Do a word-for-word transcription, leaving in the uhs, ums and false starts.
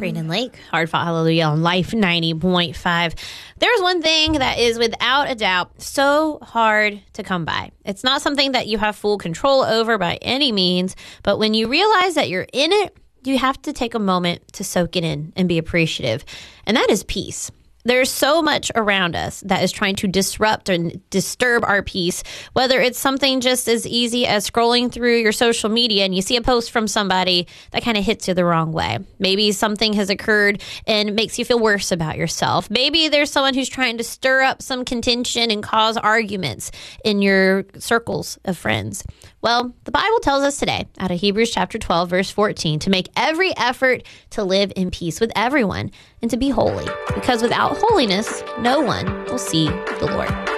Crane Lake, Hard Fought Hallelujah on Life ninety point five. There's one thing that is without a doubt so hard to come by. It's not something that you have full control over by any means, but when you realize that you're in it, you have to take a moment to soak it in and be appreciative. And that is peace. There's so much around us that is trying to disrupt and disturb our peace, whether it's something just as easy as scrolling through your social media and you see a post from somebody that kind of hits you the wrong way. Maybe something has occurred and makes you feel worse about yourself. Maybe there's someone who's trying to stir up some contention and cause arguments in your circles of friends. Well, the Bible tells us today, out of Hebrews chapter twelve, verse fourteen, to make every effort to live in peace with everyone and to be holy, because without holiness, no one will see the Lord.